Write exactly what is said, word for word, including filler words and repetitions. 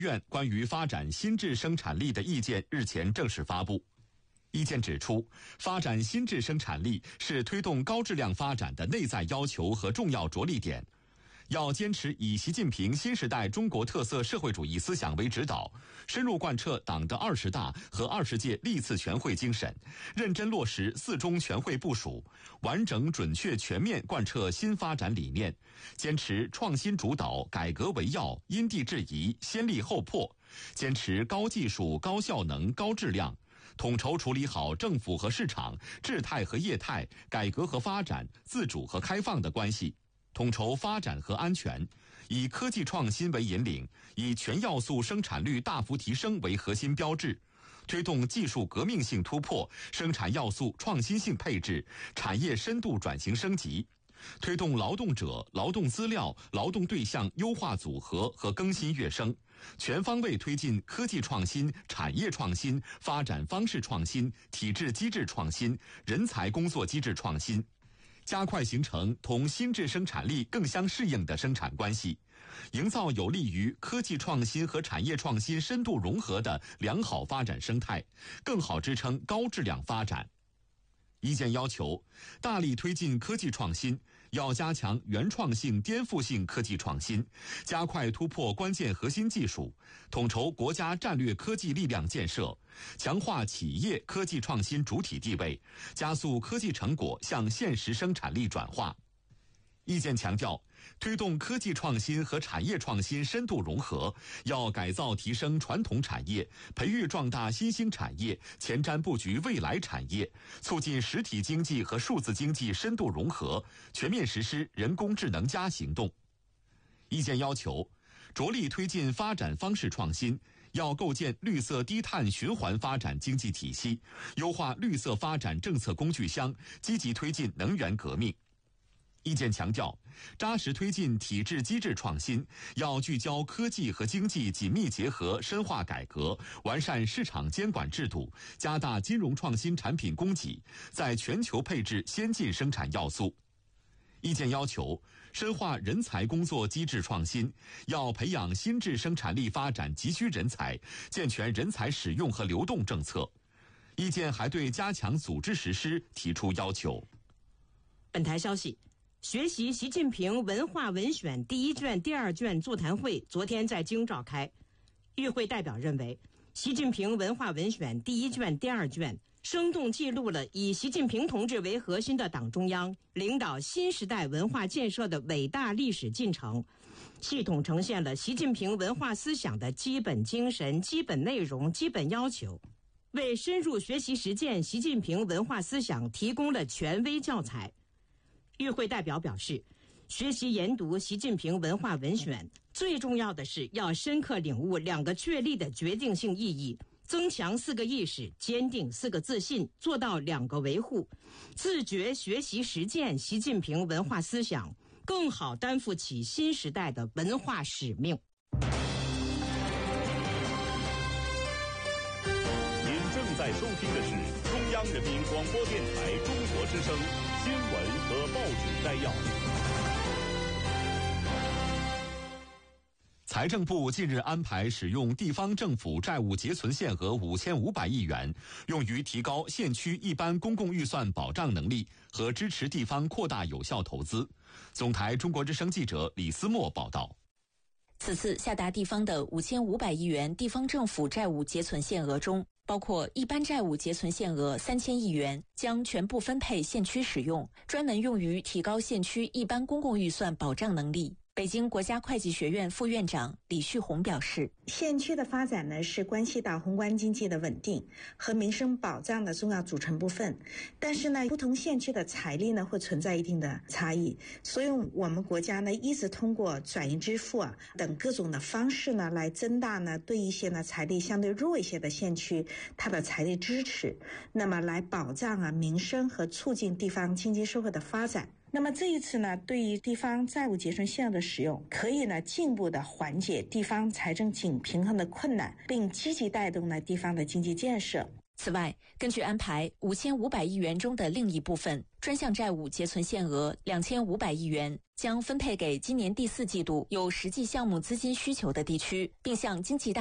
院关于发展新质生产力的意见日前正式发布。意见指出，发展新质生产力是推动高质量发展的内在要求和重要着力点。要坚持以习近平新时代中国特色社会主义思想为指导，深入贯彻党的二十大和二十届历次全会精神，认真落实四中全会部署，完整准确全面贯彻新发展理念，坚持创新主导、改革为要、因地制宜、先立后破，坚持高技术、高效能、高质量，统筹处理好政府和市场、质态和业态、改革和发展、自主和开放的关系，统筹发展和安全，以科技创新为引领，以全要素生产率大幅提升为核心标志，推动技术革命性突破、生产要素创新性配置、产业深度转型升级，推动劳动者、劳动资料、劳动对象优化组合和更新跃升，全方位推进科技创新、产业创新、发展方式创新、体制机制创新、人才工作机制创新，加快形成同新质生产力更相适应的生产关系，营造有利于科技创新和产业创新深度融合的良好发展生态，更好支撑高质量发展。意见要求，大力推进科技创新，要加强原创性、颠覆性科技创新，加快突破关键核心技术，统筹国家战略科技力量建设，强化企业科技创新主体地位，加速科技成果向现实生产力转化。意见强调，推动科技创新和产业创新深度融合，要改造提升传统产业，培育壮大新兴产业，前瞻布局未来产业，促进实体经济和数字经济深度融合，全面实施人工智能加行动。意见要求，着力推进发展方式创新，要构建绿色低碳循环发展经济体系，优化绿色发展政策工具箱，积极推进能源革命。意见强调，扎实推进体制机制创新，要聚焦科技和经济紧密结合，深化改革，完善市场监管制度，加大金融创新产品供给，在全球配置先进生产要素。意见要求，深化人才工作机制创新，要培养新质生产力发展急需人才，健全人才使用和流动政策。意见还对加强组织实施提出要求。 本台消息，学习习近平文化文选第一卷、第二卷座谈会昨天在京召开。与会代表认为，习近平文化文选第一卷、第二卷生动记录了以习近平同志为核心的党中央领导新时代文化建设的伟大历史进程，系统呈现了习近平文化思想的基本精神、基本内容、基本要求，为深入学习实践习近平文化思想提供了权威教材。与会代表表示，学习研读习近平文化文选，最重要的是要深刻领悟两个确立的决定性意义，增强四个意识，坚定四个自信，做到两个维护，自觉学习实践习近平文化思想，更好担负起新时代的文化使命。 您正在收听的是中央人民广播电台中国之声新闻和报纸摘要。 财政部近日安排使用地方政府债务结存限额五千五百亿元，用于提高县区一般公共预算保障能力和支持地方扩大有效投资。总台中国之声记者李思墨报道。 此次下达地方的五千五百亿元地方政府债务结存限额中，包括一般债务结存限额三千亿元，将全部分配县区使用，专门用于提高县区一般公共预算保障能力。北京国家会计学院副院长李旭红表示， 县区的发展呢，是关系到宏观经济的稳定和民生保障的重要组成部分。但是呢，不同县区的财力呢，会存在一定的差异。所以我们国家呢，一直通过转移支付啊等各种的方式呢，来增大呢对一些呢财力相对弱一些的县区它的财力支持，那么来保障啊民生和促进地方经济社会的发展。那么这一次呢，对于地方债务结存限额的使用，可以呢进一步的缓解地方财政紧平衡的困难，并积极带动呢地方的经济建设。 此外，根据安排，五千五百亿元中的另一部分专项债务结存限额两千五百亿元，将分配给今年第四季度有实际项目资金需求的地区，并向经济大